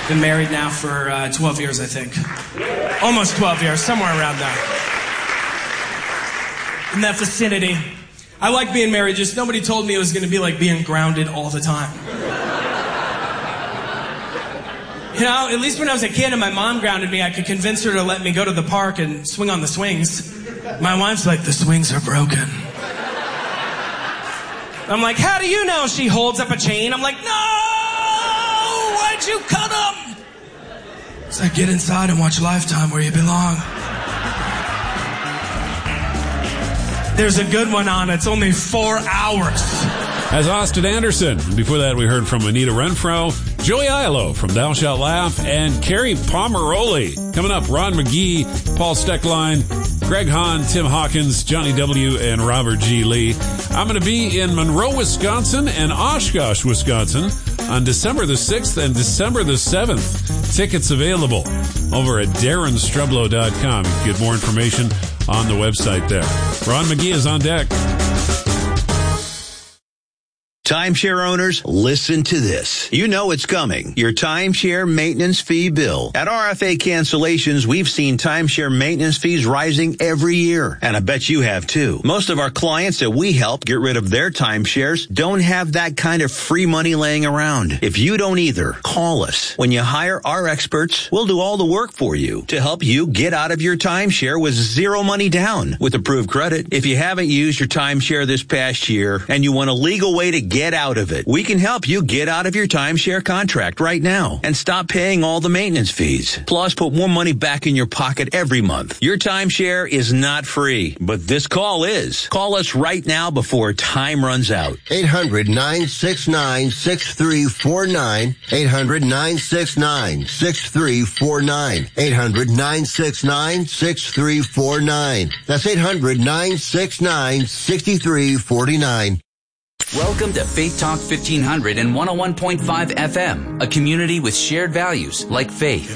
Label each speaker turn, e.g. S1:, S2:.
S1: Been married now for 12 years, I think. Almost 12 years, somewhere around there. In that vicinity. I like being married, just nobody told me it was going to be like being grounded all the time. You know, at least when I was a kid and my mom grounded me, I could convince her to let me go to the park and swing on the swings. My wife's like, the swings are broken. I'm like, how do you know? She holds up a chain. I'm like, no! Why'd you cut them? It's like, get inside and watch Lifetime where you belong. There's a good one on. It's only 4 hours.
S2: As Austin Anderson. Before that, we heard from Anita Renfro, Joey Aiello from Thou Shalt Laugh, and Carrie Pomeroli. Coming up, Ron McGee, Paul Steckline, Greg Hahn, Tim Hawkins, Johnny W., and Robert G. Lee. I'm going to be in Monroe, Wisconsin, and Oshkosh, Wisconsin on December the 6th and December the 7th. Tickets available over at DarrenStrublow.com. You can get more information on the website there. Ron McGee is on deck.
S3: Timeshare owners, listen to this. You know it's coming. Your timeshare maintenance fee bill. At RFA Cancellations, we've seen timeshare maintenance fees rising every year. And I bet you have too. Most of our clients that we help get rid of their timeshares don't have that kind of free money laying around. If you don't either, call us. When you hire our experts, we'll do all the work for you to help you get out of your timeshare with zero money down with approved credit. If you haven't used your timeshare this past year and you want a legal way to get out of it, we can help you get out of your timeshare contract right now and stop paying all the maintenance fees. Plus, put more money back in your pocket every month. Your timeshare is not free, but this call is. Call us right now before time runs out.
S4: 800-969-6349. 800-969-6349. 800-969-6349. That's 800-969-6349.
S5: Welcome to Faith Talk 1500 and 101.5 FM, a community with shared values like faith,